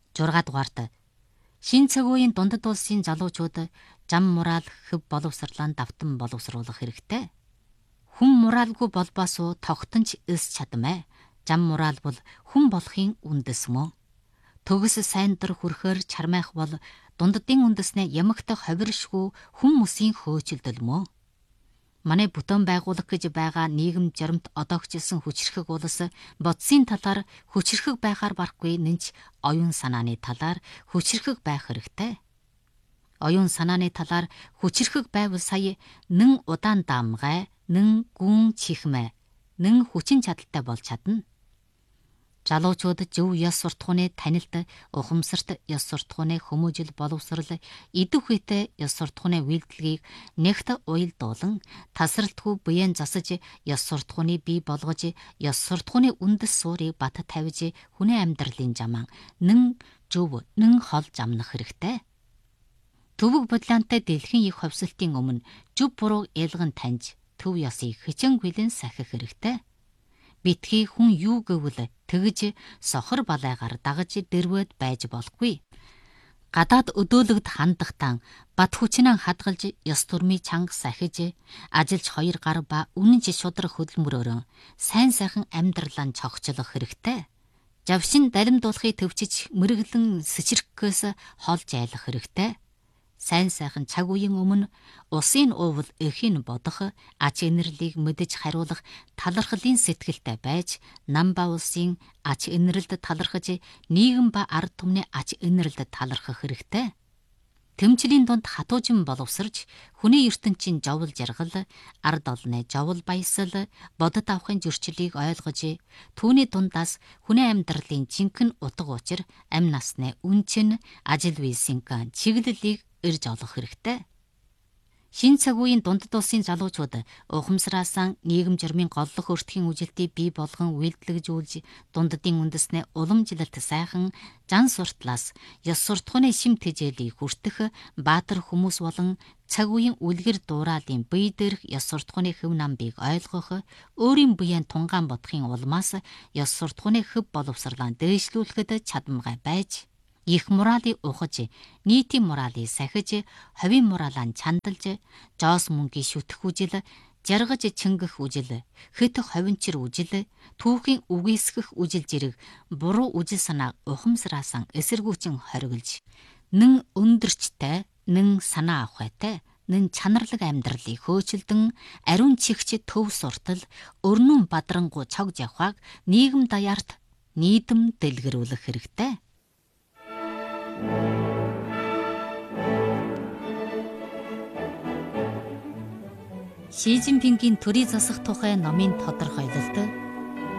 6 дугаарт шинэ цаг үеийн дундад улсын залуучууд зам мураал хөв боловсрлаанд давтан боловсруулах хэрэгтэй. Хүн мурaalгүй болбоосоо тогтонч эс чадмай. Зам мураал бол хүн болохын үндэс мөн. Төгс сайн дөр хүрхээр чармайх бол дунддын үндэснээ ямагтах ховиршгүй хүмүүсийн хөөцөлдөл мөн. Манай бүтэн байгууллага гэж байгаа нийгэм жаримт одоогчилсан хүчрхэг улс бодсын талаар хүчрхэг байхаар барахгүй нэнч оюун санааны талаар хүчрхэг байх хэрэгтэй. Оюун санааны талаар хүчрхэг байвал сая нэн удаан даамгай, нэн гүн чихмэ, нэн хүчин чадалтай болж чадна. Залуучууд зөв ёс суртахууны танилт, ухамсарт ёс суртахууны хүмүүжил боловсрал, идэх үедээ ёс суртахууны үйлдэлгийг нэгт уялдуулан, тасралтгүй буян засаж, ёс суртахууны бий болгож, ёс суртахууны үндэс суурийг бат тавьж, хүний амьдралын жаман нэн зөв, нэн хол замнах хэрэгтэй. Төвөг бодлоонтой дэлхийн их ховсолтын өмнө зөв буруу ялган таньж, төв ёсыг хичээн хүлэн сахих хэрэгтэй. Битгий хүн юу гэвэл тэгж сохор балайгаар дагаж дэрвэд байж болохгүй. Гадаад өдөөлөгд хандахтан бат хүчнэн хадгалж ёс төрмий чанга сахиж ажилч 2 гар ба үнэнч шудраг хөдөлмөрөөр сайн сайхан амьдралаа цогцлох хэрэгтэй. Завшин далимдуулахыг төвчж мэргэлэн сэчрэхгээс холж айлах хэрэгтэй. Сайн сайхан цаг үеийн өмнө усын уувал эхийн бодох, ач инэрлийг мэдэж хариулах талархлын сэтгэлтэй байж, нам ба улсын ач инэрлд талархаж, нийгэм ба ард түмний ач инэрлд талархах хэрэгтэй. Тэмцлийн дунд хатуужин боловсрж, хүний ертөнцийн жовл жаргал, ард олны жовл баясал, бодит авахын зөрчлийг ойлгож, түүний дундаас хүний амьдралын жинхэнэ утга учир, амь насны үнчин, ажил үйлсийн чиглэлийг ирж олох хэрэгтэй. Шинэ цаг үеийн дундад улсын залуучууд ухамсараасан нийгэм жармын голлох өртгийн үжилтийг бий болгон үйлдэлжүүлж, дунддын үндэснээ уламжлалт сайхан зан суртлаас ёс суртахууны шим тэжээлийг хүртэх баатар хүмүүс болон цаг үеийн үлгэр дуурайлын бие дээрх ёс суртахууны хөв намбыг ойлгох, өөрийн биеийн тунгаан бодохын улмаас ёс суртахууны хөв боловсрлаа дээшлүүлэхэд чадамгай байж, их моралыг ухаж, нийтийн моралыг сахиж, ховийн моралаа чандалж, жоос мөнгийн шүтэх үжил, жаргаж чингэх үжил, хэт ховинчир үжил, түүхийн үгүйсгэх үжил зэрэг буруу үжил санаа ухамсараасан эсэргүүчин хориглож, нэн өндөрчтэй, нэн санаа авахтай, нэн чанарлаг амьдралыг хөөцөлдөн, ариун чихч төв суртал, өрнөн бадрангу цогж явхаг нийгэм даяарт нийтэм дэлгэрүүлэх хэрэгтэй. Ши Цзиньпингийн төрийн засах тухай номын тодорхойлолт